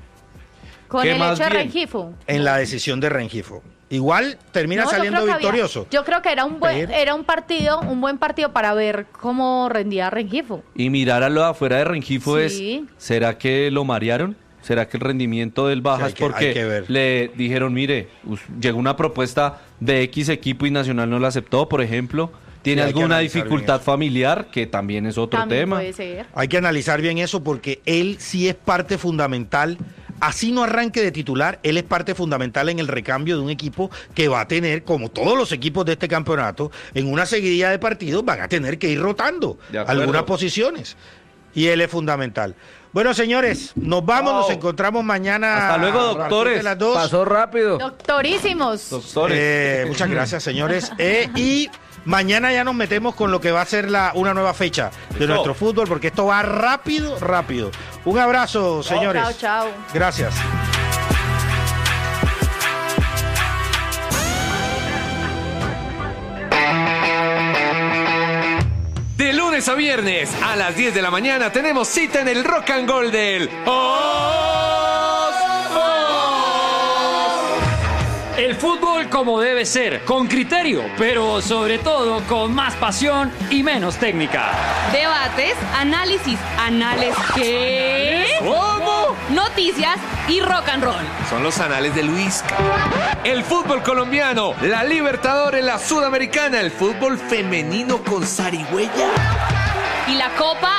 Speaker 1: Con
Speaker 2: ¿Qué
Speaker 1: el
Speaker 2: más
Speaker 1: hecho de
Speaker 2: bien?
Speaker 1: Rengifo.
Speaker 4: en la decisión de Rengifo. Igual termina
Speaker 1: No, yo
Speaker 4: saliendo
Speaker 1: creo que había-
Speaker 4: victorioso.
Speaker 1: yo creo que era un buen,
Speaker 4: Pero-
Speaker 1: era un partido, un buen partido para ver cómo rendía Rengifo.
Speaker 2: Y mirar a lo de afuera de Rengifo
Speaker 1: Sí.
Speaker 2: es, ¿será que lo marearon? ¿Será que el rendimiento del baja
Speaker 4: Sí, hay
Speaker 2: es
Speaker 4: que- hay
Speaker 2: porque
Speaker 4: que ver.
Speaker 2: le dijeron, mire, us- llegó una propuesta de X equipo y Nacional no la aceptó, por ejemplo? ¿Tiene
Speaker 4: Sí, hay que
Speaker 2: alguna
Speaker 4: analizar bien
Speaker 2: dificultad
Speaker 4: eso.
Speaker 2: familiar? Que también es otro
Speaker 1: También
Speaker 2: tema.
Speaker 1: puede ser.
Speaker 4: Hay que analizar bien eso porque él sí es parte fundamental. Así no arranque de titular, él es parte fundamental en el recambio de un equipo que va a tener, como todos los equipos de este campeonato, en una seguidilla de partidos van a tener que ir rotando
Speaker 2: De acuerdo.
Speaker 4: algunas posiciones. Y él es fundamental. Bueno, señores, nos vamos,
Speaker 2: Wow.
Speaker 4: nos encontramos mañana.
Speaker 2: Hasta luego,
Speaker 4: a partir
Speaker 2: doctores.
Speaker 4: de las dos.
Speaker 6: Pasó rápido.
Speaker 1: Doctorísimos.
Speaker 2: Doctores.
Speaker 4: Eh, muchas gracias, señores. Eh, y mañana ya nos metemos con lo que va a ser la, una nueva fecha de
Speaker 2: Eso.
Speaker 4: nuestro fútbol, porque esto va rápido, rápido. Un abrazo, señores.
Speaker 1: Chao, chao.
Speaker 4: Gracias.
Speaker 10: De lunes lunes a viernes a las diez de la mañana tenemos cita en el Rock and Roll del Os, Os.
Speaker 11: El fútbol como debe ser, con criterio, pero sobre todo con más pasión y menos técnica.
Speaker 12: Debates, análisis, anales ¿qué?
Speaker 10: ¿Cómo?
Speaker 12: Noticias y rock and roll.
Speaker 10: Son los anales de Luis. El fútbol colombiano, la Libertadores, la Sudamericana, el fútbol femenino con zarigüeya.
Speaker 12: Y la Copa